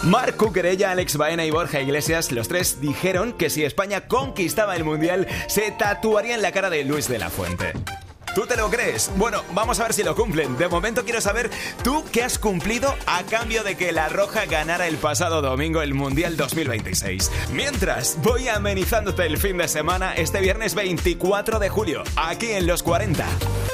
Marc Cucurella, Alex Baena y Borja Iglesias, los tres dijeron que si España conquistaba el Mundial, se tatuaría en la cara de Luis de la Fuente. ¿Tú te lo crees? Bueno, vamos a ver si lo cumplen. De momento quiero saber, ¿tú qué has cumplido a cambio de que La Roja ganara el pasado domingo el Mundial 2026? Mientras, voy amenizándote el fin de semana este viernes 24 de julio, aquí en Los 40.